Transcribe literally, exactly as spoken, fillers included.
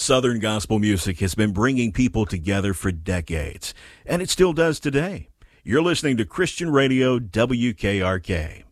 Southern gospel music has been bringing people together for decades, and it still does today. You're listening to Christian Radio W K R K.